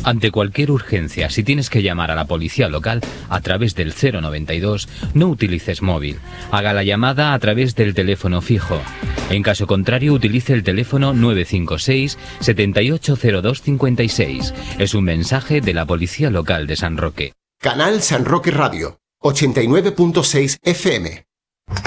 Ante cualquier urgencia, si tienes que llamar a la policía local a través del 092, no utilices móvil. Haga la llamada a través del teléfono fijo. En caso contrario, utilice el teléfono 956 780256. Es un mensaje de la Policía Local de San Roque. Canal San Roque Radio, 89.6 FM.